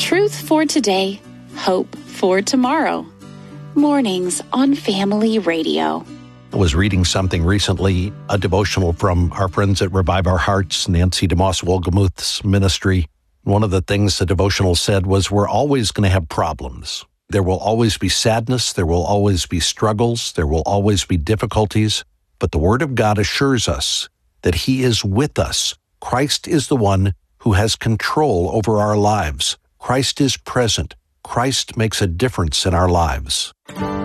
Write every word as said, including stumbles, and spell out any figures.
Truth for today, hope for tomorrow. Mornings on Family Radio. I was reading something recently, a devotional from our friends at Revive Our Hearts, Nancy DeMoss Wolgemuth's ministry. One of the things the devotional said was, we're always going to have problems. There will always be sadness. There will always be struggles. There will always be difficulties. But the Word of God assures us that He is with us. Christ is the one who has control over our lives. Christ is present. Christ makes a difference in our lives.